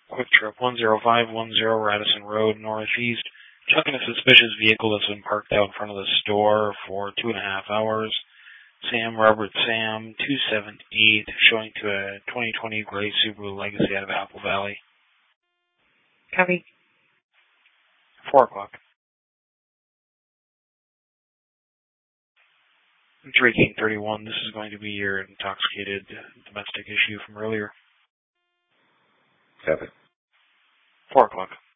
Quick Trip 10510 Radisson Road, Northeast. Checking a suspicious vehicle that's been parked out in front of the store for 2.5 hours. Sam, Robert Sam, 278, showing to a 2020 gray Subaru Legacy out of Apple Valley. Copy. 4 o'clock. 3King31, this is going to be your intoxicated domestic issue from earlier. Copy. 4 o'clock.